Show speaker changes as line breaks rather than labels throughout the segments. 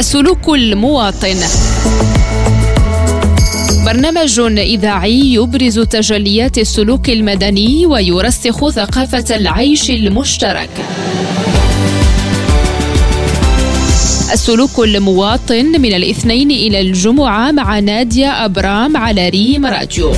سلوك المواطن، برنامج إذاعي يبرز تجليات السلوك المدني ويرسخ ثقافة العيش المشترك. السلوك المواطن من الاثنين إلى الجمعة مع نادية أبرام على ريم راديو.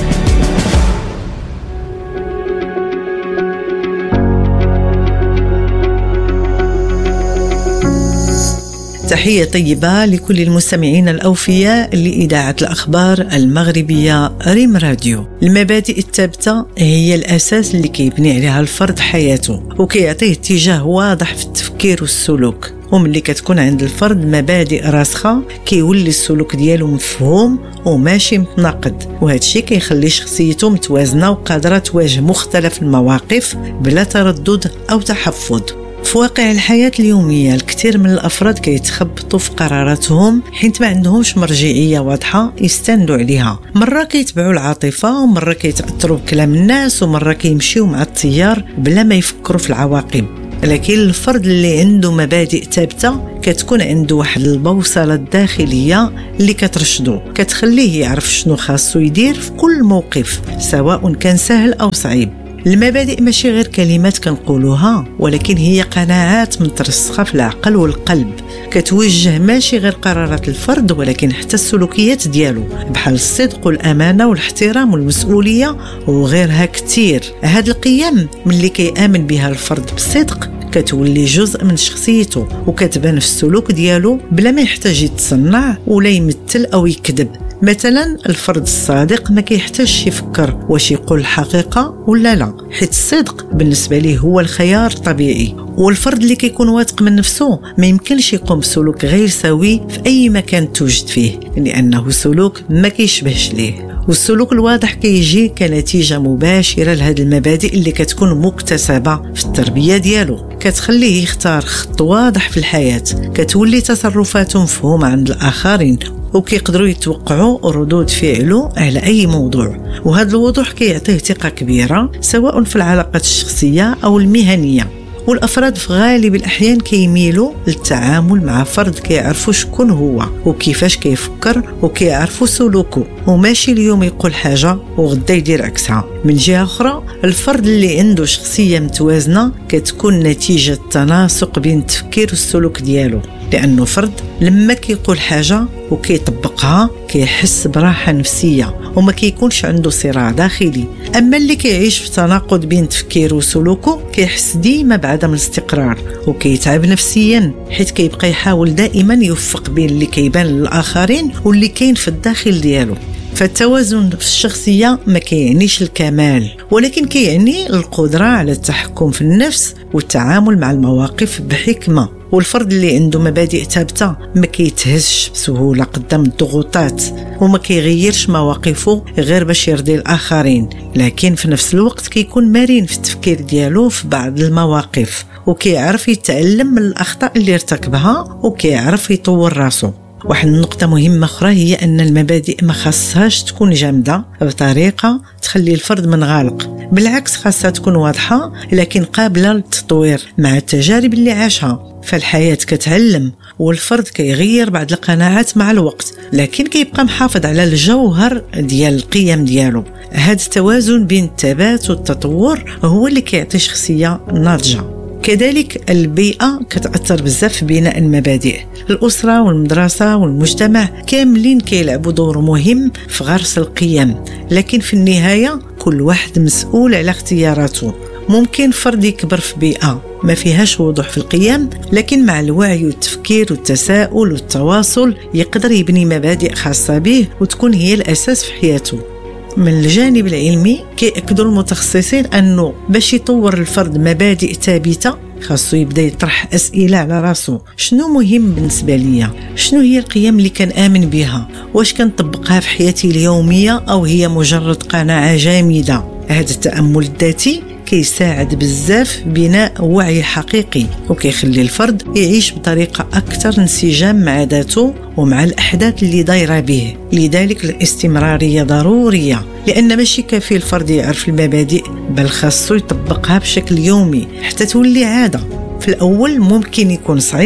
تحية طيبة لكل المستمعين الأوفياء لإذاعة الأخبار المغربية ريم راديو. المبادئ الثابتة هي الأساس اللي كيبني عليها الفرد حياته وكيعطيه اتجاه واضح في التفكير والسلوك. وملي كتكون عند الفرد مبادئ راسخة كيولي السلوك ديالو مفهوم وماشي متناقض، وهذا الشيء كيخلي شخصيته متوازنة وقادرة تواجه مختلف المواقف بلا تردد أو تحفظ. في واقع الحياة اليومية الكثير من الأفراد كيتخبطوا في قراراتهم حيث ما عندهمش مرجعية واضحة يستندوا عليها. مرة كيتبعوا العاطفة، ومرة كيتأثروا بكلام الناس، ومرة كيمشيوا مع التيار بلا ما يفكروا في العواقب. لكن الفرد اللي عنده مبادئ ثابتة كتكون عنده واحد البوصلة الداخلية اللي كترشدو، كتخليه يعرف شنو خاصو يدير في كل موقف سواء كان سهل أو صعيب. المبادئ ماشي غير كلمات كنقولوها، ولكن هي قناعات مترسخة في العقل والقلب كتوجه ماشي غير قرارات الفرد ولكن حتى السلوكيات ديالو، بحال الصدق والأمانة والاحترام والمسؤولية وغيرها كتير. هاد القيم ملي كيآمن بها الفرد بصدق كتولي جزء من شخصيته وكتبان في السلوك ديالو بلا ما يحتاج يتصنع ولا يمثل أو يكذب. مثلا الفرد الصادق ما كيحتاجش يفكر واش يقول الحقيقة ولا لا، حيت الصدق بالنسبة ليه هو الخيار الطبيعي. والفرد اللي كيكون واثق من نفسه ما يمكنش يقوم بسلوك غير سوي في أي مكان توجد فيه، لأنه سلوك ما كيشبهش ليه. والسلوك الواضح كيجي كنتيجة مباشرة لهذه المبادئ اللي كتكون مكتسبة في التربية ديالو، كتخليه يختار خط واضح في الحياة، كتولي تصرفاته مفهومة عند الآخرين وكيقدروا يتوقعوا ردود فعله على أي موضوع. وهذا الوضوح كيعطيه ثقة كبيرة سواء في العلاقات الشخصية أو المهنية. والأفراد في غالب الأحيان كيميلوا للتعامل مع فرد كيعرفوا شكون هو وكيفاش كيفكر وكيعرفوا سلوكه، وماشي اليوم يقول حاجة وغدا يدير عكسها. من جهة أخرى الفرد اللي عنده شخصية متوازنة كتكون نتيجة تناسق بين التفكير والسلوك ديالو، لأنه فرد لما كيقول حاجة وكيطبقها كيحس براحة نفسية وما كيكونش عنده صراع داخلي. أما اللي كيعيش في تناقض بين تفكيره وسلوكه كيحس ديما بعدم الاستقرار وكيتعب نفسيا، حيث كيبقى يحاول دائما يوفق بين اللي كيبان للآخرين واللي كاين في الداخل ديالو. فالتوازن في الشخصية ما كيعنيش الكمال، ولكن كيعني القدرة على التحكم في النفس والتعامل مع المواقف بحكمة. والفرد اللي عنده مبادئ ثابتة ما كيتهزش بسهولة قدام الضغوطات وما كيغيرش مواقفه غير باش يرضي الآخرين، لكن في نفس الوقت كيكون مرن في التفكير ديالو في بعض المواقف وكيعرف يتعلم من الأخطاء اللي ارتكبها وكيعرف يطور راسه. واحد النقطة مهمة أخرى هي أن المبادئ ما خاصهاش تكون جامدة بطريقة تخلي الفرد منغلق، بالعكس خاصها تكون واضحة لكن قابلة للتطوير مع التجارب اللي عاشها. فالحياة كتعلم والفرد كيغير بعض القناعات مع الوقت، لكن كيبقى محافظ على الجوهر ديال القيم ديالو. هذا التوازن بين الثبات والتطور هو اللي كيعطي شخصية ناضجة. كذلك البيئة كتأثر بزاف في بناء المبادئ. الأسرة والمدرسة والمجتمع كاملين كيلعبوا دور مهم في غرس القيم، لكن في النهاية كل واحد مسؤول على اختياراته. ممكن فرد يكبر في بيئة ما فيهاش وضوح في القيم، لكن مع الوعي والتفكير والتساؤل والتواصل يقدر يبني مبادئ خاصة به وتكون هي الأساس في حياته. من الجانب العلمي كيأكدوا المتخصصين أنه باش يطور الفرد مبادئ ثابتة خاصو يبدا يطرح أسئلة على راسو: شنو مهم بالنسبة ليا؟ شنو هي القيم اللي كنآمن بها؟ واش كنطبقها في حياتي اليومية أو هي مجرد قناعة جامدة؟ هذا التأمل الذاتي كيساعد بزاف في بناء وعي حقيقي وكيخلي الفرد يعيش بطريقة أكثر انسجام مع ذاته ومع الأحداث اللي دايرة به. لذلك الاستمرارية ضرورية، لأن ماشي كافي الفرد يعرف المبادئ، بل خاصو يطبقها بشكل يومي حتى تولي عادة. في الأول ممكن يكون صعيب،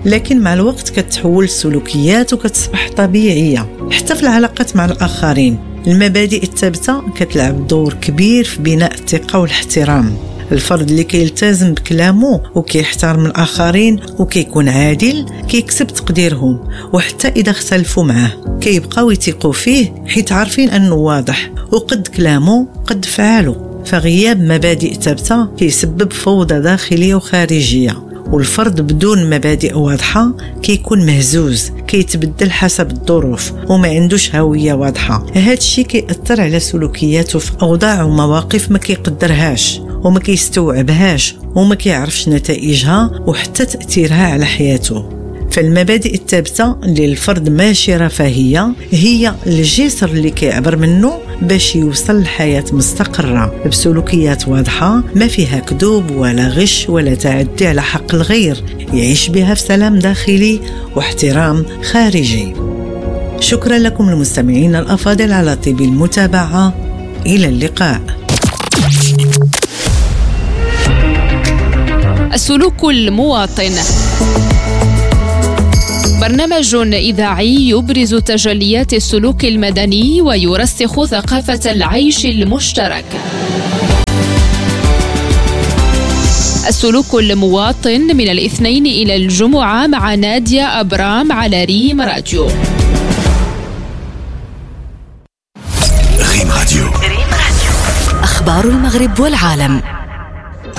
لكن مع الوقت كتحول السلوكيات وكتصبح طبيعية حتى في العلاقات مع الآخرين. المبادئ الثابتة كتلعب دور كبير في بناء الثقة والاحترام. الفرد اللي كيلتزم بكلامه وكيحترم الآخرين وكيكون عادل كيكسب تقديرهم، وحتى إذا اختلفوا معه كيبقاو يثقوا فيه حيت عارفين أنه واضح وقد كلامه قد فعاله. فغياب مبادئ ثابتة كيسبب فوضى داخلية وخارجية، والفرد بدون مبادئ واضحة كيكون مهزوز، كيتبدل حسب الظروف وما عندوش هوية واضحة. هذا الشيء كيأثر على سلوكياته في أوضاع ومواقف ما كيقدرهاش وما كيستوعبهاش وما كيعرفش نتائجها وحتى تأثيرها على حياته. فالمبادئ الثابتة اللي الفرد ماشي رفاهية هي الجسر اللي كيعبر منه باش يوصل لحياة مستقرة بسلوكيات واضحة ما فيها كذوب ولا غش ولا تعدي على حق الغير، يعيش بها في سلام داخلي واحترام خارجي. شكرا لكم المستمعين الأفاضل على طيب المتابعة. إلى اللقاء.
السلوك المواطن، برنامج إذاعي يبرز تجليات السلوك المدني ويرسخ ثقافة العيش المشترك. السلوك المواطن من الاثنين إلى الجمعة مع نادية أبرام على ريم راديو.
ريم راديو، أخبار المغرب والعالم.